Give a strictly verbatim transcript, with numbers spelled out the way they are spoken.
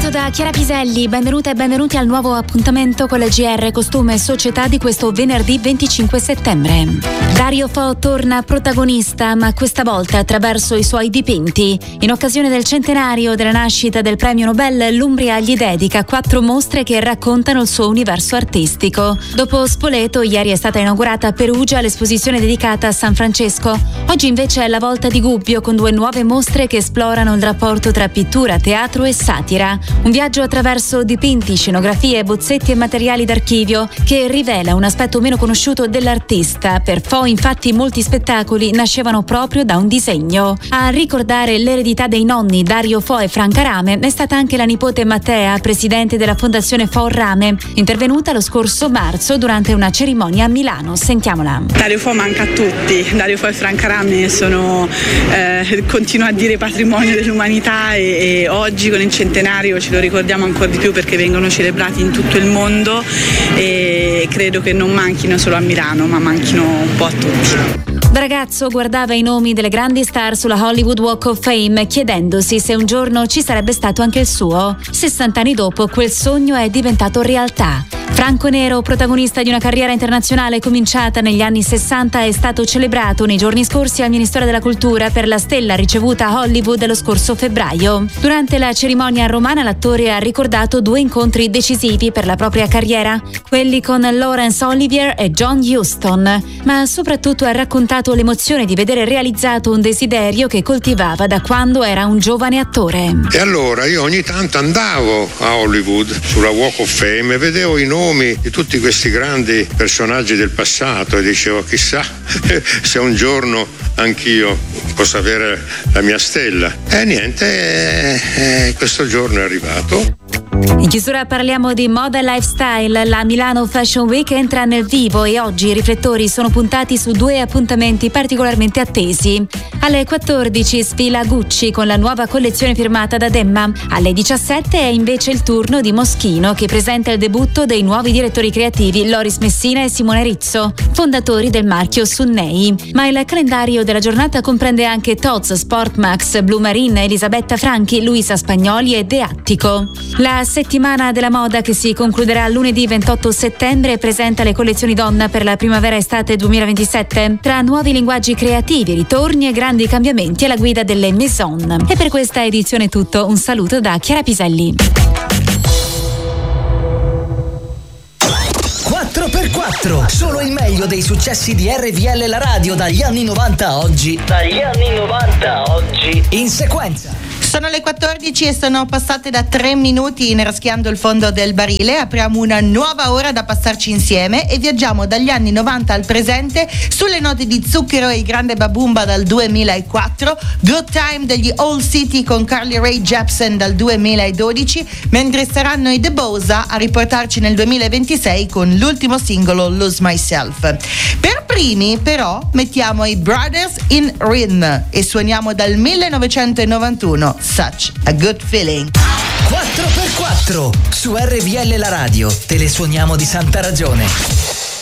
saluto da Chiara Piselli, benvenute e benvenuti al nuovo appuntamento con la G R Costume e Società di questo venerdì venticinque settembre. Dario Fo torna protagonista, ma questa volta attraverso i suoi dipinti. In occasione del centenario della nascita del premio Nobel, l'Umbria gli dedica quattro mostre che raccontano il suo universo artistico. Dopo Spoleto, ieri è stata inaugurata a Perugia l'esposizione dedicata a San Francesco. Oggi invece è la volta di Gubbio con due nuove mostre che esplorano il rapporto tra pittura, teatro e satira. Un viaggio attraverso dipinti, scenografie, bozzetti e materiali d'archivio che rivela un aspetto meno conosciuto dell'artista. Per Fo, infatti, molti spettacoli nascevano proprio da un disegno. A ricordare l'eredità dei nonni Dario Fo e Franca Rame è stata anche la nipote Mattea, presidente della Fondazione Fo Rame, intervenuta lo scorso marzo durante una cerimonia a Milano. Sentiamola. Dario Fo manca a tutti. Dario Fo e Franca Rame sono, eh, continuo a dire, patrimonio dell'umanità e, e oggi con il centenario ce lo ricordiamo ancora di più perché vengono celebrati in tutto il mondo e credo che non manchino solo a Milano, ma manchino un po' a tutti. Da ragazzo guardava i nomi delle grandi star sulla Hollywood Walk of Fame chiedendosi se un giorno ci sarebbe stato anche il suo. sessanta anni dopo quel sogno è diventato realtà. Franco Nero, protagonista di una carriera internazionale cominciata negli anni sessanta, è stato celebrato nei giorni scorsi al Ministero della Cultura per la stella ricevuta a Hollywood lo scorso febbraio. Durante la cerimonia romana l'attore ha ricordato due incontri decisivi per la propria carriera, quelli con Laurence Olivier e John Huston, ma soprattutto ha raccontato l'emozione di vedere realizzato un desiderio che coltivava da quando era un giovane attore. E allora io ogni tanto andavo a Hollywood sulla Walk of Fame e vedevo i nomi di tutti questi grandi personaggi del passato e dicevo chissà se un giorno anch'io posso avere la mia stella. E niente, eh, eh, questo giorno è arrivato. In chiusura parliamo di moda e lifestyle. La Milano Fashion Week entra nel vivo e oggi i riflettori sono puntati su due appuntamenti particolarmente attesi. Alle quattordici sfila Gucci con la nuova collezione firmata da Demma. Alle diciassette è invece il turno di Moschino che presenta il debutto dei nuovi direttori creativi Loris Messina e Simone Rizzo, fondatori del marchio Sunnei. Ma il calendario della giornata comprende anche Tod's, Sportmax, Blue Marine, Elisabetta Franchi, Luisa Spagnoli e De Attico. La settimana della moda che si concluderà lunedì ventotto settembre presenta le collezioni donna per la primavera-estate duemilaventisette, tra nuovi linguaggi creativi, ritorni e grandi cambiamenti alla guida delle Maison. E per questa edizione è tutto, un saluto da Chiara Piselli. quattro per quattro, solo il meglio dei successi di R V L la radio dagli anni novanta a oggi. Dagli anni novanta a oggi. In sequenza. Sono le quattordici e sono passate da tre minuti raschiando il fondo del barile. Apriamo una nuova ora da passarci insieme e viaggiamo dagli anni novanta al presente sulle note di Zucchero e il grande Babumba dal duemilaquattro, Good Time degli Old City con Carly Rae Jepsen dal duemiladodici, mentre saranno i The Bosa a riportarci nel duemilaventisei con l'ultimo singolo Lose Myself. Per primi però mettiamo i Brothers in Rhythm e suoniamo dal millenovecentonovantuno Such a Good Feeling. quattro per quattro su R V L la radio, te le suoniamo di santa ragione.